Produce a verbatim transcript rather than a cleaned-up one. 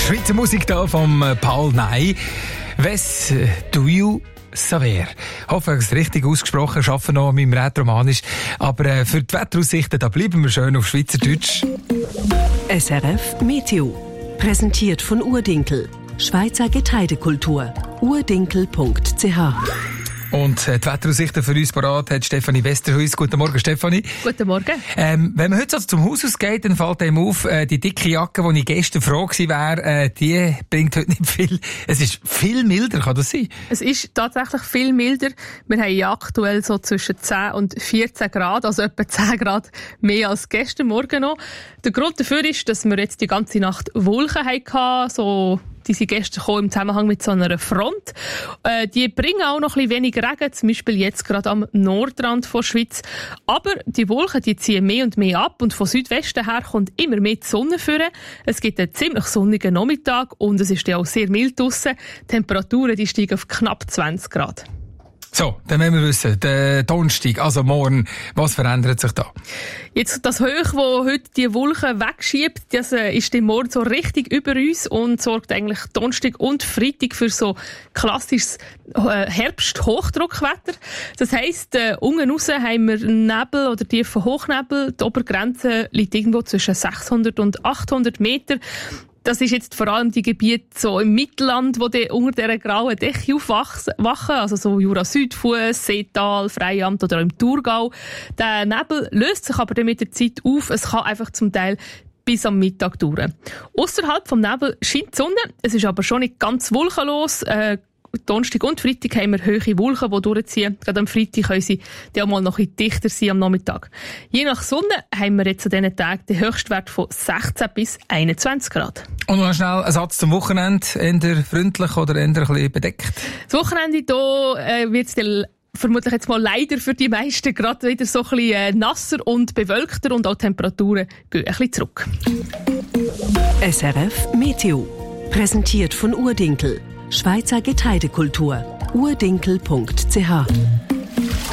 Schweizer Musik hier vom Paul Ney. «Wes du you saver». Ich hoffe, ich habe es richtig ausgesprochen. Ich arbeite noch an meinem Rätoromanisch. Aber äh, für die Wetteraussichten, da bleiben wir schön auf Schweizerdeutsch. S R F Meteo. Präsentiert von Urdinkel. Schweizer Getreidekultur. urdinkel punkt c h. Und äh, die Wetteraussichten für uns parat hat Stefanie Westerhuis. Guten Morgen, Stefanie. Guten Morgen. Ähm, wenn man heute also zum Haus ausgeht, dann fällt einem auf, äh, die dicke Jacke, die ich gestern froh gewesen wäre, äh, die bringt heute nicht viel. Es ist viel milder, kann das sein? Es ist tatsächlich viel milder. Wir haben ja aktuell so zwischen zehn und vierzehn Grad, also etwa zehn Grad mehr als gestern Morgen noch. Der Grund dafür ist, dass wir jetzt die ganze Nacht Wolken hatten, so die sind gestern gekommen im Zusammenhang mit so einer Front. Äh, die bringen auch noch ein bisschen weniger Regen, zum Beispiel jetzt gerade am Nordrand der Schweiz. Aber die Wolken, die ziehen mehr und mehr ab und von Südwesten her kommt immer mehr die Sonne führen. Es gibt einen ziemlich sonnigen Nachmittag und es ist ja auch sehr mild draussen. Die Temperaturen, die steigen auf knapp zwanzig Grad. So, dann wollen wir wissen, der Donnerstag, also morgen, was verändert sich da? Jetzt das Hoch, wo heute die Wolken wegschiebt, das äh, ist der Morgen so richtig über uns und sorgt eigentlich Donnerstag und Freitag für so klassisches äh, Herbst-Hochdruckwetter. Das heisst, äh, unten raus haben wir Nebel oder tiefen Hochnebel. Die Obergrenze liegt irgendwo zwischen sechshundert und achthundert Meter. Das ist jetzt vor allem die Gebiete so im Mittelland, wo die unter dieser grauen Decke aufwachen, also so Jura-Südfuss, Seetal, Freiamt oder auch im Thurgau. Der Nebel löst sich aber dann mit der Zeit auf. Es kann einfach zum Teil bis am Mittag dauern. Ausserhalb vom Nebel scheint die Sonne. Es ist aber schon nicht ganz wolkenlos. Äh, Donnerstag und Freitag haben wir hohe Wolken, die durchziehen. Gerade am Freitag können sie dann auch mal noch ein bisschen dichter sein am Nachmittag. Je nach Sonne haben wir jetzt an diesen Tagen den Höchstwert von sechzehn bis einundzwanzig Grad. Und noch schnell ein Satz zum Wochenende. Eher freundlich oder eher ein bisschen bedeckt? Das Wochenende hier äh, wird es vermutlich jetzt mal leider für die meisten gerade wieder so ein bisschen äh, nasser und bewölkter und auch die Temperaturen gehen ein bisschen zurück. S R F Meteo. Präsentiert von Urdinkel. Schweizer Getreidekultur. urdinkel punkt c h.